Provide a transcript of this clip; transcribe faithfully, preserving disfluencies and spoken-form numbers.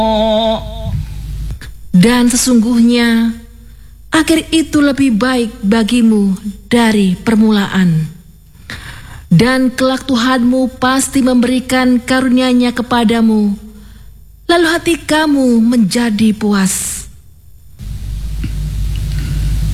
Dan sesungguhnya akhir itu lebih baik bagimu dari permulaan. Dan kelak Tuhanmu pasti memberikan karunia-Nya kepadamu, lalu hati kamu menjadi puas.